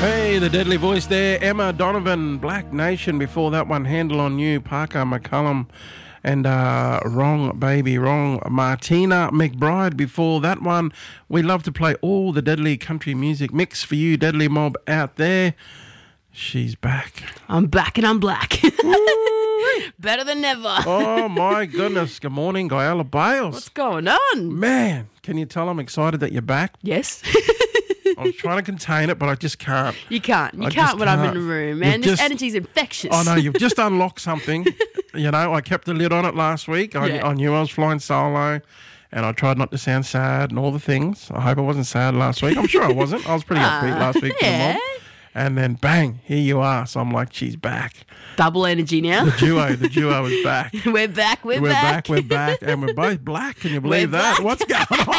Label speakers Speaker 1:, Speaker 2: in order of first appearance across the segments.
Speaker 1: Hey, the deadly voice there, Emma Donovan, Black Nation. Before that one, Handle on You, Parker McCullum, and Wrong Baby Wrong, Martina McBride. Before that one, we love to play all the deadly country music mix for you, deadly mob out there. She's back.
Speaker 2: I'm back and I'm black. Better than ever.
Speaker 1: Oh, my goodness. Good morning, Gaella Bales.
Speaker 2: What's going on?
Speaker 1: Man, can you tell I'm excited that you're back?
Speaker 2: Yes.
Speaker 1: I was trying to contain it, but I just can't.
Speaker 2: You can't. You
Speaker 1: I
Speaker 2: can't
Speaker 1: just
Speaker 2: when I'm in
Speaker 1: can't.
Speaker 2: the room, man.
Speaker 1: You've
Speaker 2: This
Speaker 1: just-
Speaker 2: energy's infectious.
Speaker 1: I know, you've just unlocked something. You know, I kept the lid on it last week. I knew I was flying solo, and I tried not to sound sad and all the things. I hope I wasn't sad last week. I'm sure I wasn't. I was pretty upbeat last week. For the
Speaker 2: yeah.
Speaker 1: mob. And then, bang, here you are. So I'm like, she's back.
Speaker 2: Double energy now.
Speaker 1: The duo is back.
Speaker 2: We're back. We're back.
Speaker 1: We're back. And we're both black. Can you believe
Speaker 2: We're
Speaker 1: that?
Speaker 2: black.
Speaker 1: What's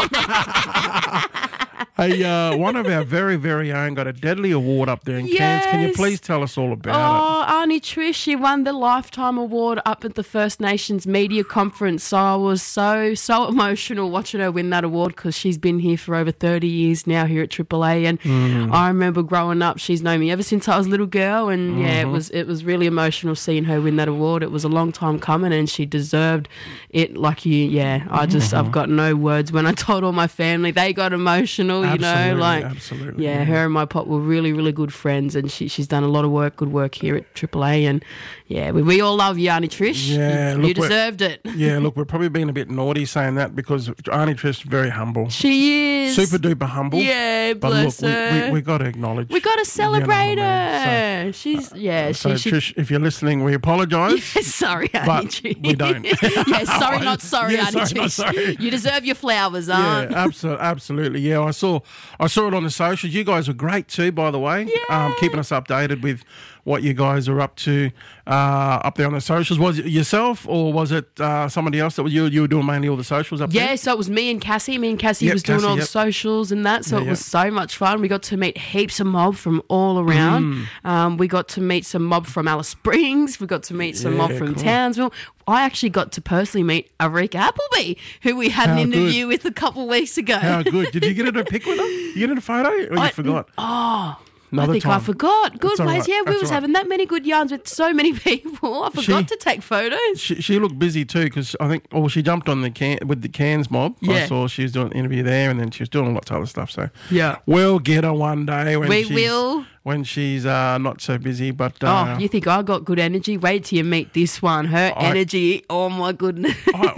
Speaker 1: going on? Hey, one of our very, very own got a deadly award up there in Cairns. Can you
Speaker 2: Yes.
Speaker 1: please tell us all about
Speaker 2: Oh, Arnie Trish, she won the Lifetime Award up at the First Nations Media Conference. So I was so emotional watching her win that award because she's been here for over 30 years now here at AAA. And I remember growing up, she's known me ever since I was a little girl. And yeah, it was really emotional seeing her win that award. It was a long time coming and she deserved it like you. Yeah, I've got no words. When I told all my family, they got emotional, you know.
Speaker 1: Absolutely,
Speaker 2: Like,
Speaker 1: absolutely,
Speaker 2: yeah,
Speaker 1: yeah.
Speaker 2: her and my pop were really, really good friends, and she's done a lot of good work here at AAA, and yeah, we all love you, Arnie Trish.
Speaker 1: Yeah,
Speaker 2: you
Speaker 1: look,
Speaker 2: deserved it.
Speaker 1: Yeah, look, we're probably being a bit naughty saying that because Arnie Trish is very humble.
Speaker 2: She is
Speaker 1: Super duper humble.
Speaker 2: Yeah,
Speaker 1: But
Speaker 2: bless
Speaker 1: look,
Speaker 2: her.
Speaker 1: we got to acknowledge.
Speaker 2: We got to celebrate
Speaker 1: you know what I mean?
Speaker 2: her. She's
Speaker 1: So
Speaker 2: she.
Speaker 1: Trish, if you're listening, we apologise.
Speaker 2: Sorry, Arnie
Speaker 1: But
Speaker 2: Trish.
Speaker 1: we don't.
Speaker 2: Yeah, sorry, not sorry,
Speaker 1: Yeah,
Speaker 2: Arnie
Speaker 1: sorry, not
Speaker 2: Trish.
Speaker 1: sorry.
Speaker 2: You deserve your flowers,
Speaker 1: Yeah,
Speaker 2: aunt.
Speaker 1: absolutely. Yeah, I saw it on the socials. You guys were great too, by the way.
Speaker 2: Yeah.
Speaker 1: Keeping us updated with what you guys are up to up there on the socials. Was it yourself or was it somebody else that you were doing mainly all the socials up there?
Speaker 2: Yeah, so it was me and Cassie. Me and Cassie
Speaker 1: Yep,
Speaker 2: was doing
Speaker 1: Cassie,
Speaker 2: all the
Speaker 1: yep.
Speaker 2: socials and that, so
Speaker 1: Yeah,
Speaker 2: it was so much fun. We got to meet heaps of mob from all around. We got to meet some mob from Alice Springs. We got to meet some mob
Speaker 1: Yeah,
Speaker 2: from
Speaker 1: cool.
Speaker 2: Townsville. I actually got to personally meet Arika Appleby, who we had an
Speaker 1: How
Speaker 2: interview with a couple weeks ago.
Speaker 1: How good. Did you get a pic with them? You get in a photo or you forgot?
Speaker 2: I think I forgot. Good
Speaker 1: That's all
Speaker 2: ways.
Speaker 1: right.
Speaker 2: Yeah, we
Speaker 1: That's
Speaker 2: was
Speaker 1: all right.
Speaker 2: having that many good yarns with so many people. I forgot to take photos.
Speaker 1: She looked busy too because I think she jumped on with the Cairns mob. I
Speaker 2: Yeah.
Speaker 1: saw she was doing an interview there and then she was doing lots of other stuff. So
Speaker 2: Yeah.
Speaker 1: we'll get her one day when she's not so busy. But
Speaker 2: You think I got good energy? Wait till you meet this one. Her energy, oh my goodness.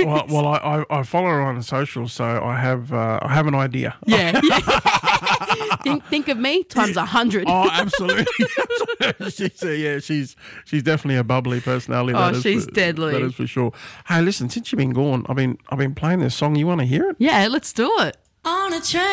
Speaker 1: I follow her on social, so I have an idea.
Speaker 2: Yeah. think of me times 100.
Speaker 1: Oh, absolutely. She's definitely a bubbly personality.
Speaker 2: Oh,
Speaker 1: that is
Speaker 2: she's
Speaker 1: for,
Speaker 2: deadly.
Speaker 1: That is for sure. Hey, listen, since you've been gone, I've been playing this song. You want to hear it?
Speaker 2: Yeah, let's do it.
Speaker 3: On a train.